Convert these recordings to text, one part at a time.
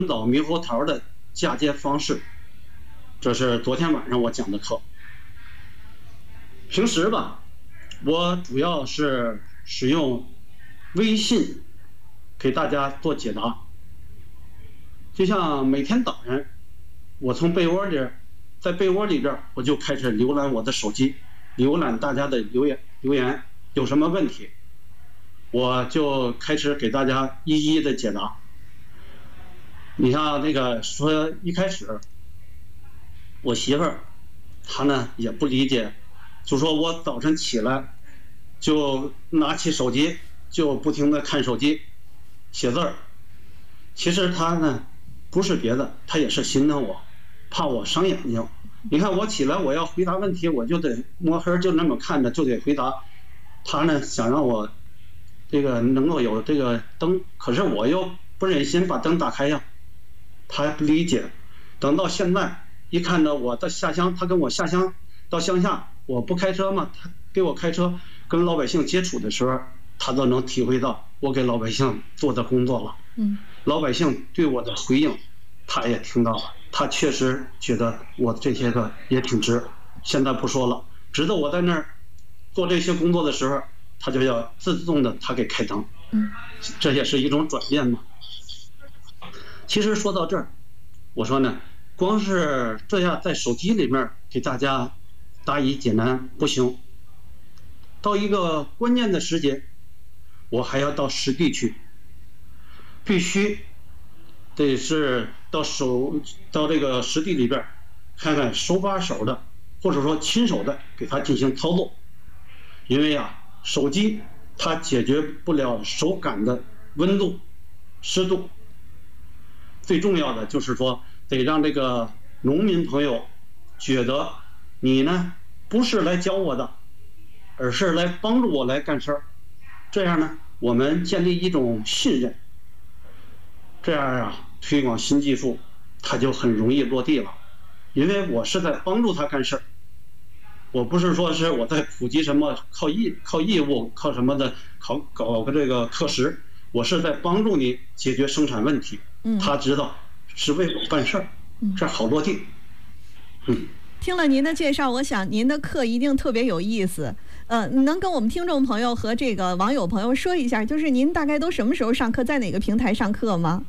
枣猕猴桃的嫁接方式，这是昨天晚上我讲的课。平时吧，我主要是使用微信给大家做解答。就像每天早上，我从在被窝里边我就开始浏览我的手机，浏览大家的留言，有什么问题，我就开始给大家一一的解答。你像那个说一开始，我媳妇儿她呢也不理解，就说我早晨起来就拿起手机就不停的看手机写字儿。其实她呢不是别的，她也是心疼我，怕我伤眼睛。你看我起来我要回答问题，我就得摸黑就那么看着就得回答。她呢想让我这个能够有这个灯，可是我又不忍心把灯打开呀，她不理解。等到现在一看到我的下乡，她跟我下乡到乡下，我不开车嘛，她给我开车，跟老百姓接触的时候，她都能体会到我给老百姓做的工作了。老百姓对我的回应她也听到了，她确实觉得我这些个也挺值。现在不说了，直到我在那儿做这些工作的时候，她就要自动的她给开灯。这也是一种转变嘛。其实说到这儿，我说呢，光是这样在手机里面给大家答疑解难不行，到一个关键的时节，我还要到实地去，必须得是到这个实地里边看看手把手的，或者说亲手的给他进行操作。因为手机它解决不了手感的温度湿度，最重要的就是说得让这个农民朋友觉得你呢不是来教我的，而是来帮助我来干事儿。这样呢我们建立一种信任，这样推广新技术它就很容易落地了。因为我是在帮助他干事儿，我不是说是我在普及什么靠义务靠什么的搞个这个课时，我是在帮助你解决生产问题。他知道是为我办事儿，这好落地。 听了您的介绍，我想您的课一定特别有意思。能跟我们听众朋友和这个网友朋友说一下，就是您大概都什么时候上课，在哪个平台上课吗？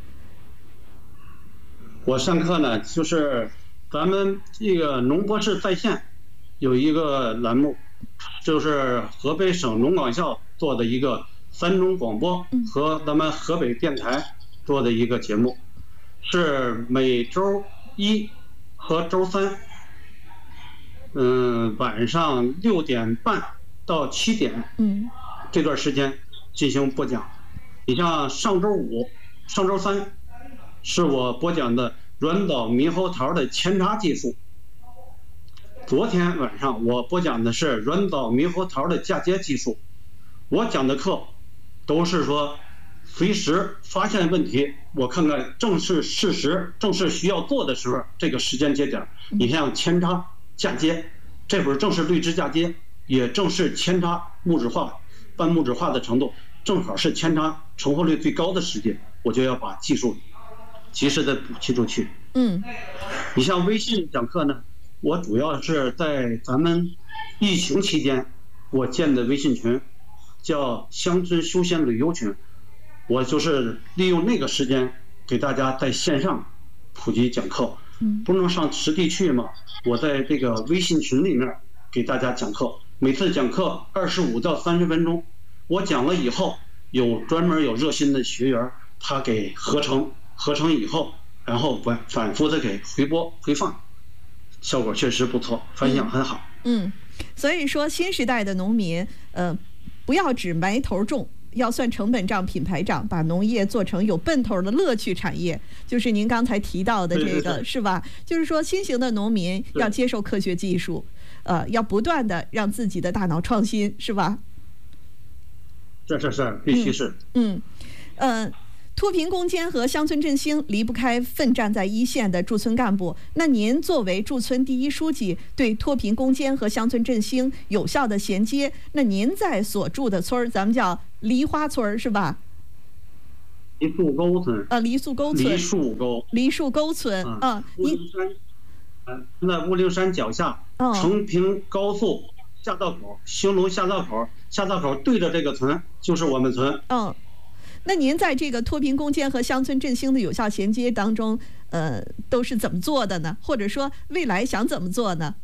我上课呢，就是咱们这个农博士在线有一个栏目，就是河北省农广校做的一个三中广播和咱们河北电台做的一个节目，是每周一和周三，晚上6点半到7点，这段时间进行播讲。你像上周五、上周三是我播讲的软枣猕猴桃的扦插技术。昨天晚上我播讲的是软枣猕猴桃的嫁接技术。我讲的课都是说随时发现问题，我看看正是事实，正是需要做的时候，这个时间节点，你像扦插嫁接，这会儿正是绿枝嫁接，也正是扦插木质化半木质化的程度，正好是扦插成活率最高的时间，我就要把技术及时的补齐出去。你像微信讲课呢，我主要是在咱们疫情期间我建的微信群，叫乡村休闲旅游群，我就是利用那个时间给大家在线上普及讲课，不能上实地去嘛，我在这个微信群里面给大家讲课，每次讲课25到30分钟，我讲了以后专门有热心的学员，他给合成以后，然后反复的给回播回放，效果确实不错，反响很好。 所以说新时代的农民不要只埋头种，要算成本账品牌账，把农业做成有奔头的乐趣产业，就是您刚才提到的这个，是吧？就是说新型的农民要接受科学技术，要不断的让自己的大脑创新，是吧？ 是必须是。 脱贫攻坚和乡村振兴离不开奋战在一线的驻村干部。那您作为驻村第一书记，对脱贫攻坚和乡村振兴有效的衔接，那您在所住的村儿，咱们叫梨花村是吧？ 梨树沟村。 梨树沟村。 梨树沟村。 乌灵山，在乌灵山脚下，成平高速下道口，兴隆下道口对着这个村就是我们村。 那您在这个脱贫攻坚和乡村振兴的有效衔接当中，都是怎么做的呢？或者说未来想怎么做呢？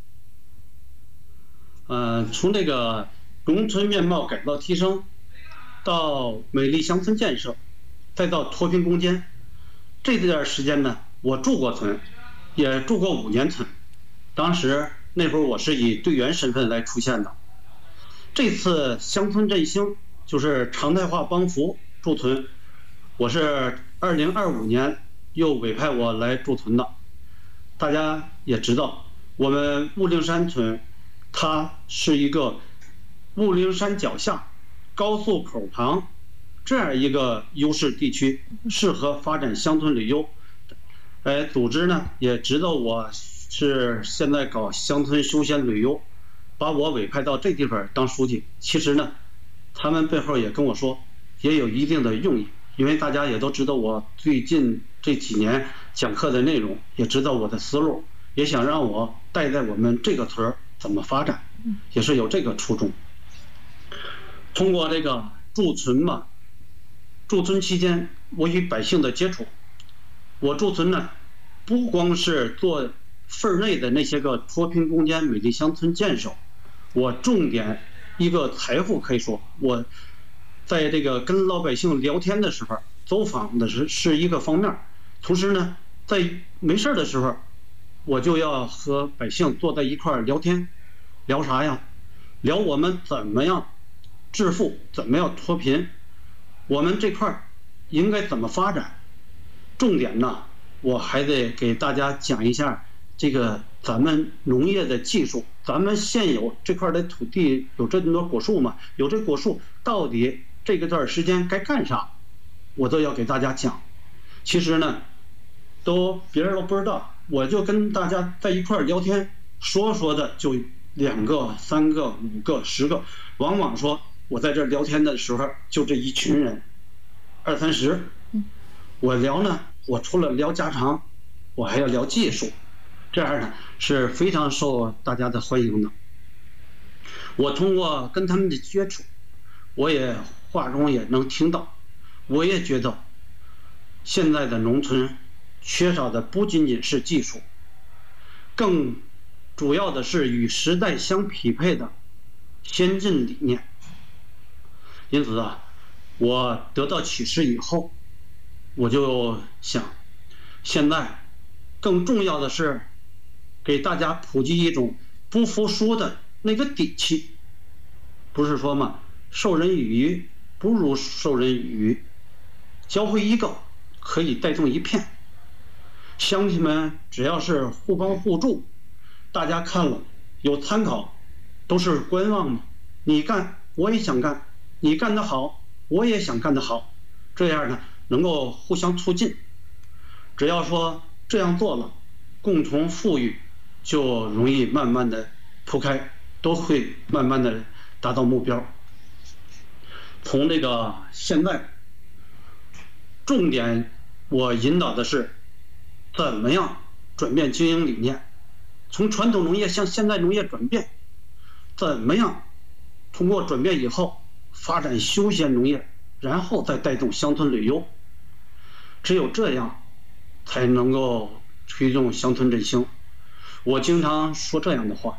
从这个农村面貌改造提升，到美丽乡村建设，再到脱贫攻坚，这段时间呢，我住过村，也住过5年村。当时那会儿我是以队员身份来出现的。这次乡村振兴就是常态化帮扶驻村，我是2025年又委派我来驻村的。大家也知道，我们雾灵山村，它是一个雾灵山脚下高速口旁这样一个优势地区，适合发展乡村旅游。组织呢也知道我是现在搞乡村休闲旅游，把我委派到这地方当书记。其实呢，他们背后也跟我说，也有一定的用意，因为大家也都知道我最近这几年讲课的内容，也知道我的思路，也想让我带在我们这个村怎么发展，也是有这个初衷。通过这个驻村嘛，驻村期间我与百姓的接触，我驻村呢不光是做份内的那些个脱贫攻坚美丽乡村建设，我重点一个财富，可以说我在这个跟老百姓聊天的时候，走访的是一个方面，同时呢在没事的时候我就要和百姓坐在一块聊天。聊啥呀？聊我们怎么样致富，怎么样脱贫，我们这块应该怎么发展。重点呢，我还得给大家讲一下这个咱们农业的技术，咱们现有这块的土地有这么多果树嘛，有这果树到底这个段时间该干啥，我都要给大家讲。其实呢别人都不知道，我就跟大家在一块聊天，说的就2个、3个、5个、10个，往往说我在这聊天的时候就这一群人，20、30。我聊呢，我除了聊家常，我还要聊技术，这样呢是非常受大家的欢迎的。我通过跟他们的接触，我也话中也能听到，我也觉得现在的农村缺少的不仅仅是技术，更主要的是与时代相匹配的先进理念。因此啊，我得到启示以后，我就想，现在更重要的是给大家普及一种不服输的那个底气。不是说嘛，授人以鱼不如授人以渔，教会一个可以带动一片。乡亲们只要是互帮互助，大家看了有参考，都是观望嘛。你干我也想干，你干得好我也想干得好，这样呢能够互相促进。只要说这样做了，共同富裕就容易慢慢的铺开，都会慢慢的达到目标。从这个现在重点我引导的是怎么样转变经营理念，从传统农业向现代农业转变，怎么样通过转变以后发展休闲农业，然后再带动乡村旅游。只有这样才能够推动乡村振兴。我经常说这样的话，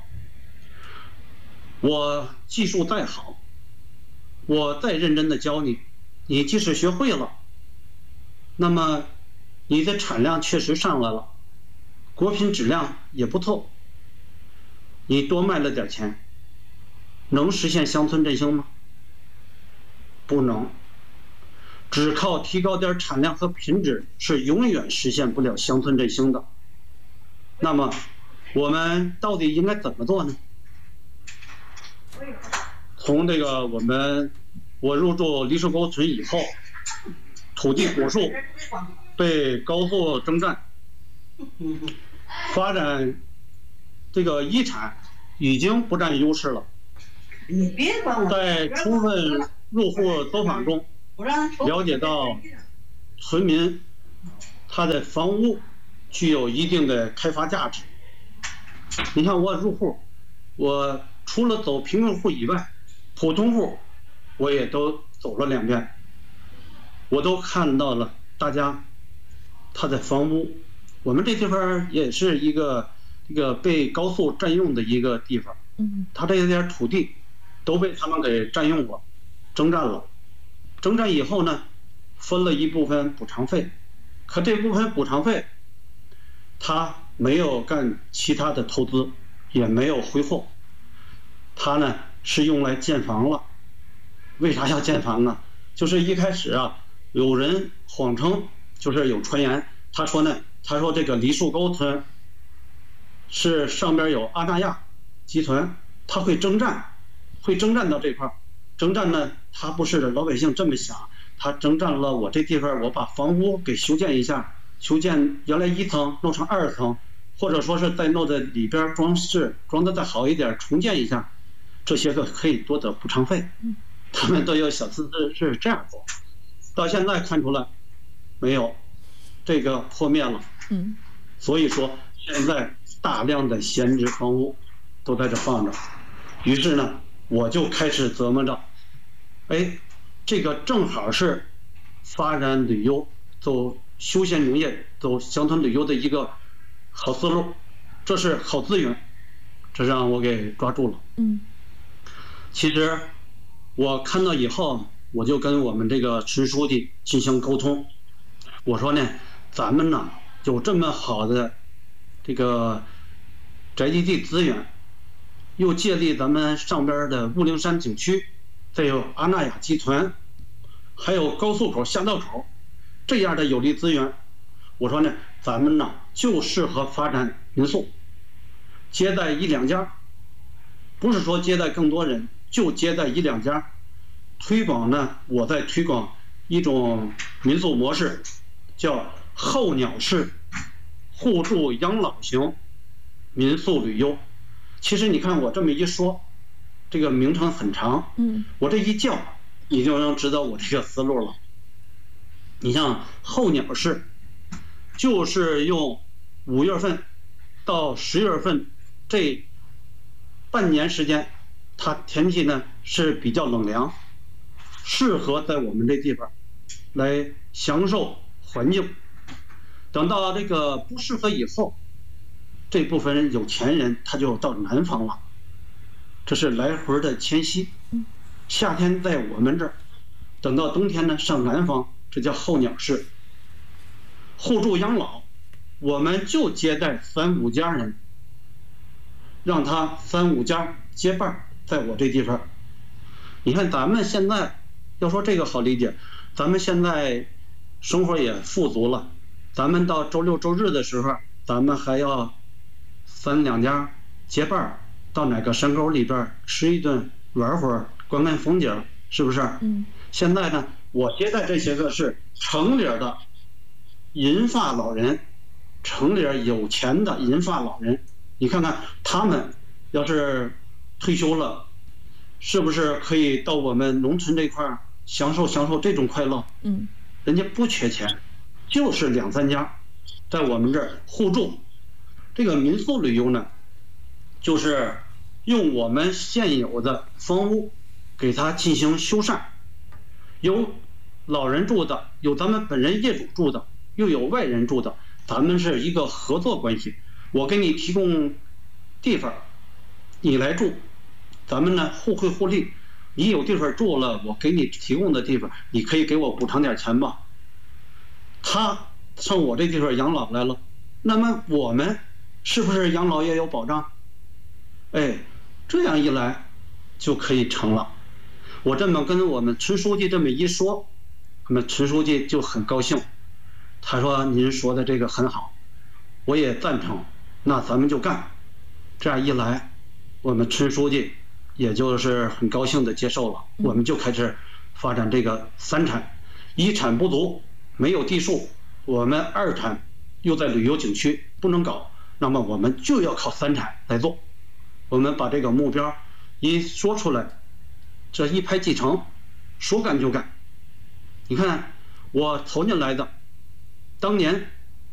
我技术再好，我再认真的教你，你即使学会了，那么你的产量确实上来了，果品质量也不错，你多卖了点钱，能实现乡村振兴吗？不能。只靠提高点产量和品质是永远实现不了乡村振兴的。那么我们到底应该怎么做呢？从这个我入驻梨树沟村以后，土地果树被高速征占，发展这个一产已经不占优势了。在充分入户走访中了解到村民他的房屋具有一定的开发价值。你看我入户，我除了走贫困户以外，普通户我也都走了2遍，我都看到了大家他的房屋。我们这地方也是一个被高速占用的一个地方，他这点土地都被他们给占用了，征占了。征占以后呢，分了一部分补偿费，可这部分补偿费他没有干其他的投资，也没有挥霍，他呢是用来建房了。为啥要建房呢？就是一开始啊，有人谎称，就是有传言，他说这个梨树沟村是上边有阿那亚集团，他会征战到这块儿。征战呢，他不是老百姓这么想，他征战了我这地方，我把房屋给修建一下，修建原来1层弄成2层，或者说是再弄在里边装饰装的再好一点，重建一下，这些个可以多得补偿费。他们都有小资是这样做。到现在看出来没有，这个破灭了。所以说现在大量的闲置房屋都在这放着。于是呢，我就开始琢磨着，这个正好是发展旅游、走休闲农业、走乡村旅游的一个好思路，这是好资源，这让我给抓住了。其实我看到以后，我就跟我们这个村书记进行沟通，我说呢，咱们呢有这么好的这个宅基地资源，又借力咱们上边的雾灵山景区，再有阿那亚集团，还有高速口下道口这样的有利资源，我说呢，咱们呢就适合发展民宿，接待1、2家，不是说接待更多人，就接待1、2家。推广呢，我在推广一种民宿模式，叫候鸟式互助养老型民宿旅游。其实你看我这么一说，这个名称很长，我这一叫你就能知道我这个思路了。你像候鸟式，就是用5月份到10月份这半年时间，它天气呢是比较冷凉，适合在我们这地方来享受环境。等到这个不适合以后，这部分有钱人他就到南方了，这是来回的迁徙。夏天在我们这儿，等到冬天呢上南方，这叫候鸟式。互助养老，我们就接待3、5家人，让他3、5家结伴在我这地方。你看咱们现在要说这个好理解，咱们现在生活也富足了，咱们到周6、周日的时候，咱们还要3、2家结伴到哪个山沟里边吃一顿，玩会儿，观看风景，是不是？现在呢，我接待这些个是城里的银发老人，城里有钱的银发老人，你看看他们要是退休了，是不是可以到我们农村这块享受这种快乐？人家不缺钱，就是2、3家在我们这儿互助。这个民宿旅游呢，就是用我们现有的房屋给它进行修缮，有老人住的，有咱们本人业主住的，又有外人住的，咱们是一个合作关系。我给你提供地方，你来住，咱们呢互惠互利。你有地方住了，我给你提供的地方，你可以给我补偿点钱吧。他上我这地方养老来了，那么我们是不是养老也有保障？这样一来就可以成了。我这么跟我们村书记这么一说，我们村书记就很高兴，他说您说的这个很好，我也赞成，那咱们就干。这样一来，我们村书记也就是很高兴的接受了，我们就开始发展这个3产。1产不足，没有地数，我们2产又在旅游景区不能搞，那么我们就要靠3产来做。我们把这个目标一说出来，这一拍即成，说干就干。你看我投进来的，当年